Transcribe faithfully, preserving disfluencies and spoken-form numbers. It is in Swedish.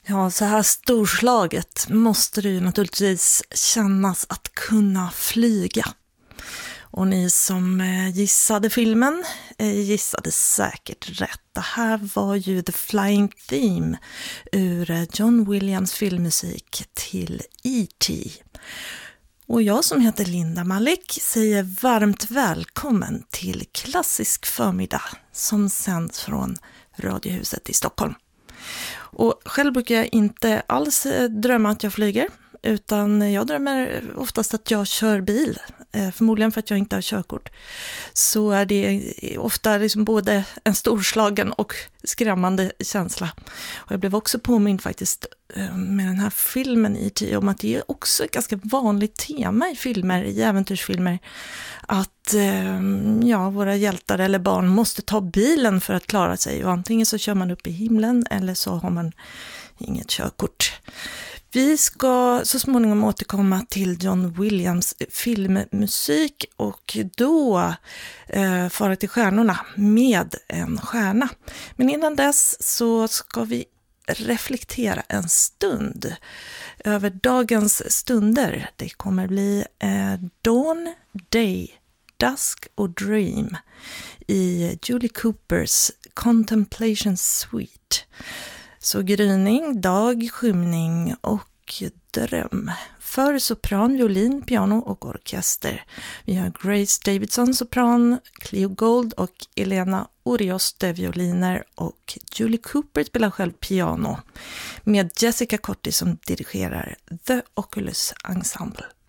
Ja, så här storslaget måste det ju naturligtvis kännas att kunna flyga. Och ni som gissade filmen gissade säkert rätt. Det här var ju The Flying Theme ur John Williams filmmusik till E T Och jag som heter Linda Malik säger varmt välkommen till Klassisk förmiddag som sänds från Radiohuset i Stockholm. Och själv brukar jag inte alls drömma att jag flyger, utan jag drömmer oftast att jag kör bil. Förmodligen för att jag inte har körkort. Så är det ofta liksom både en storslagen och skrämmande känsla. Och jag blev också påmind faktiskt med den här filmen E T om att det är också ett ganska vanligt tema i filmer, i äventyrsfilmer. Att ja, våra hjältar eller barn måste ta bilen för att klara sig. Och antingen så kör man upp i himlen eller så har man inget körkort. Vi ska så småningom återkomma till John Williams filmmusik och då eh, fara till stjärnorna med en stjärna. Men innan dess så ska vi reflektera en stund över dagens stunder. Det kommer bli eh, Dawn, Day, Dusk och Dream i Julie Coopers Contemplation Suite. Så gryning, dag, skymning och dröm. För sopran, violin, piano och orkester. Vi har Grace Davidson sopran, Cleo Gold och Elena Orioste violiner och Julie Cooper spelar själv piano med Jessica Cotti som dirigerar The Oculus Ensemble.